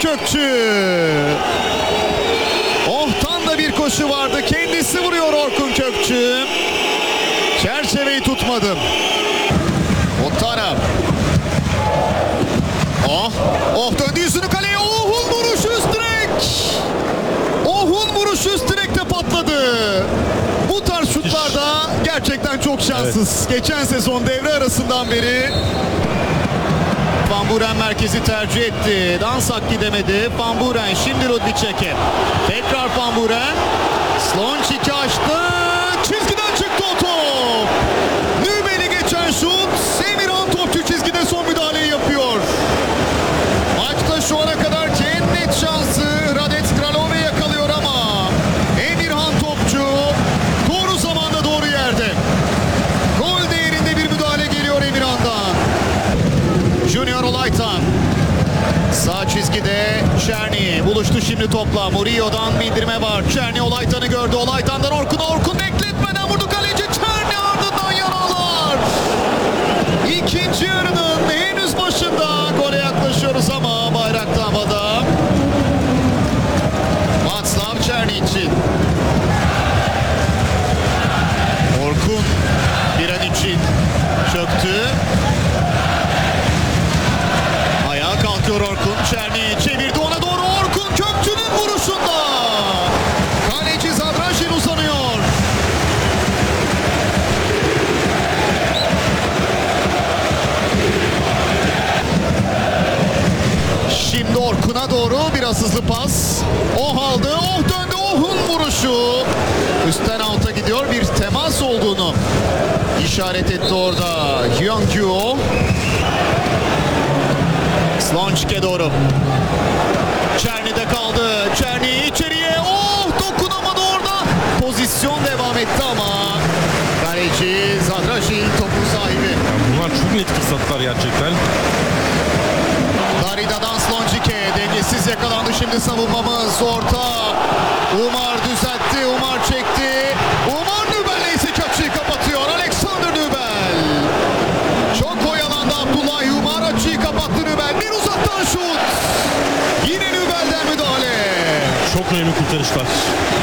Kökçü. Ohtan da bir koşu vardı. Kendisi vuruyor Orkun Kökçü. Çerçeveyi tutmadım. Otara. Döndü yüzünü kaleye. Oh'un vuruşu üst direk. Oh'un vuruşu üst direkte patladı. Bu tarz şutlarda gerçekten çok şanssız. Evet. Geçen sezon devre arasından beri Van Buren merkezi tercih etti. Dansak gidemedi. Van Buren şimdi Ludwig'e. Tekrar Van Buren. Slončík açtı. Çizgiden çıktı o top. Nübel'i geçen şut. Emirhan Topçu çizgide son müdahaleyi yapıyor. Maçta şu ana kadar en net şansı Radek Kralove yakalıyor ama Emirhan Topçu doğru zamanda doğru yerde. Gol değerinde bir müdahale geliyor Emirhan'dan. Junior Olaytan. Sağ çizgide Çerni buluştu şimdi topla. Murillo'dan bindirme var. Çerni Olaytan'ı gördü. Olaytan'dan Orkun bekletmeden vurdu kaleci. Çerni ardından yaralar. İkinci yarının henüz başında gole yaklaşıyoruz ama bayrak da havada. Václav Černý için. Orkun bir an için çöktü. Ayağa kalkıyor Orkun. Černý çevirdi ona doğru. Orkun Kökçü'nün vuruşunda. Kaleci Zadražin uzanıyor. Şimdi Orkun'a doğru biraz hızlı pas. Aldı. Döndü. Oh'un vuruşu. Üstten alta gidiyor. Bir temas olduğunu işaret etti orada Hyun-kyu. Slončík'e doğru. Černy'de kaldı. Černý içeriye. Dokunamadı orada. Pozisyon devam etti ama kaleci Zadražin topun sahibi. Bunlar çok net fırsatlar gerçekten. Darida'dan Slončík'e dengesiz yakalandı şimdi savunmamız. Orta. Umar düzeltti. Umar çekti. Umar Nübel'le ise açıyı kapatıyor. Alexander Nübel. Çok oyalandı Abdullah Umar. Açıyı kapattı Nübel. Bir uzaktan şut. Yine Nübel'den müdahale. Çok önemli kurtarışlar.